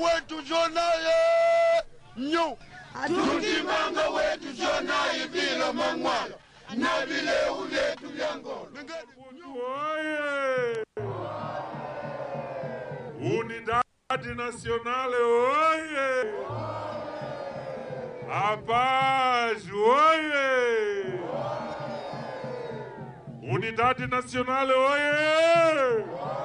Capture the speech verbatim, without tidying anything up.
wetu jonaye nyo tutimanga wetu jonaye bila mangwala na vile ule tuliangolo oye Unidade Nacional oye Apaz oye Unidade Nacional oye